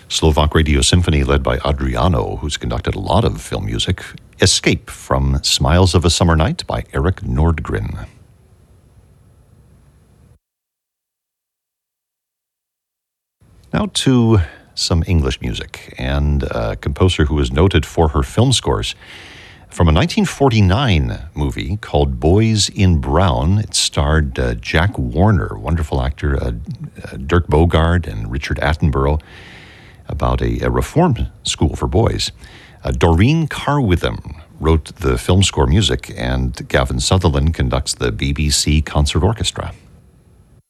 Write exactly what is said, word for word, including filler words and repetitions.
Slovak Radio Symphony, led by Adriano, who's conducted a lot of film music. Escape from Smiles of a Summer Night by Eric Nordgren. Now to some English music, and a composer who is noted for her film scores. From a nineteen forty-nine movie called Boys in Brown, it starred uh, Jack Warner, wonderful actor, uh, uh, Dirk Bogarde and Richard Attenborough, about a, a reform school for boys. Uh, Doreen Carwitham wrote the film score music, and Gavin Sutherland conducts the B B C Concert Orchestra.